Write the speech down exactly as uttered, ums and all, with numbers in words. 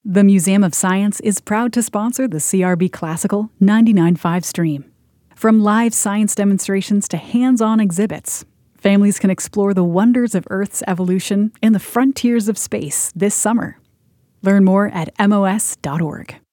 The Museum of Science is proud to sponsor the C R B Classical ninety-nine point five stream. From live science demonstrations to hands-on exhibits, families can explore the wonders of Earth's evolution and the frontiers of space this summer. Learn more at M O S dot org.